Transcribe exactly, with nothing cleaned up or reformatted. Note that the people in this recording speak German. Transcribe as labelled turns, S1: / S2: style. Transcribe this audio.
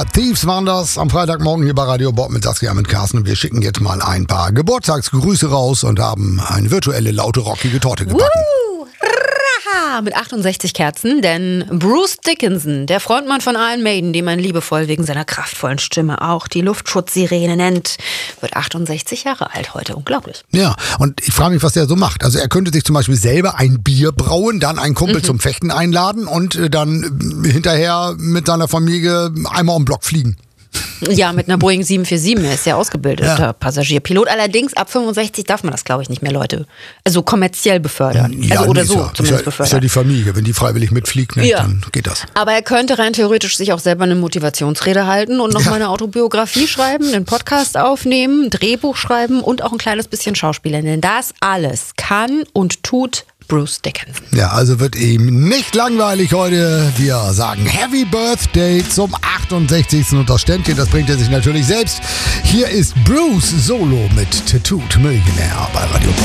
S1: Thieves waren das am Freitagmorgen hier bei Radio Bob mit Saskia, mit Carsten. Und wir schicken jetzt mal ein paar Geburtstagsgrüße raus und haben eine virtuelle, laute, rockige Torte gebacken.
S2: Woo! Raha! Mit achtundsechzig Kerzen, denn Bruce Dickinson, der Frontmann von Iron Maiden, den man liebevoll wegen seiner kraftvollen Stimme auch die Luftschutzsirene nennt, wird achtundsechzig Jahre alt heute. Unglaublich.
S1: Ja, und ich frage mich, was der so macht. Also er könnte sich zum Beispiel selber ein Bier brauen, dann einen Kumpel mhm. zum Fechten einladen und dann hinterher mit seiner Familie einmal um den Block fliegen.
S2: Ja, mit einer Boeing sieben vier sieben, er ist ja ausgebildeter
S1: Ja.
S2: Passagierpilot. Allerdings ab fünfundsechzig darf man das, glaube ich, nicht mehr, Leute. Also kommerziell befördern.
S1: Ja,
S2: also oder
S1: nee,
S2: so
S1: ist ja,
S2: zumindest
S1: ist ja,
S2: befördern.
S1: Ist ja die Familie, wenn die freiwillig mitfliegt, ne,
S2: Ja.
S1: dann geht das.
S2: Aber er könnte rein theoretisch sich auch selber eine Motivationsrede halten und noch
S1: Ja.
S2: mal eine Autobiografie schreiben, einen Podcast aufnehmen, ein Drehbuch schreiben und auch ein kleines bisschen Schauspielern. Denn das alles kann und tut Bruce Dickinson.
S1: Ja, also wird ihm nicht langweilig heute. Wir sagen Happy Birthday zum achtundsechzigsten Und das Ständchen, das bringt er sich natürlich selbst. Hier ist Bruce Solo mit Tattooed Millionär bei Radio Bob.